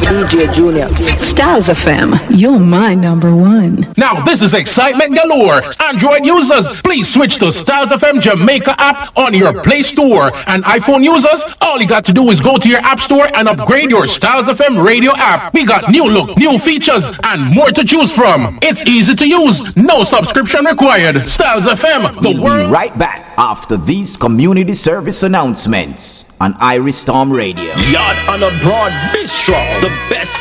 DJ Junior. Styles FM, you're my number one. Now this is excitement galore. Android users, please switch to Styles FM Jamaica app on your Play Store. And iPhone users, all you got to do is go to your App Store and upgrade your Styles FM radio app. We got new look, new features, and more to choose from. It's easy to use, no subscription required. Styles FM, the we'll world. Be right back after these community service announcements on Iris Storm Radio. Yard on a Broad Bistro, the best